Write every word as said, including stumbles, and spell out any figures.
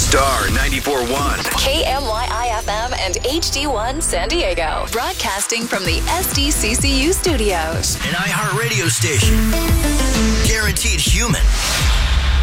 Star ninety-four point one. K M Y I F M and H D one San Diego. Broadcasting from the S D C C U studios. An iHeartRadio station. Guaranteed human.